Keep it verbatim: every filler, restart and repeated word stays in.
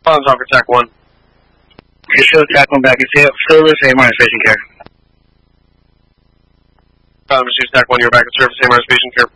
Phone's off for Tac one. You show Tac one back. You say, fill this A minus patient care. Um, receive Tac one, you're back at surface A minus patient care.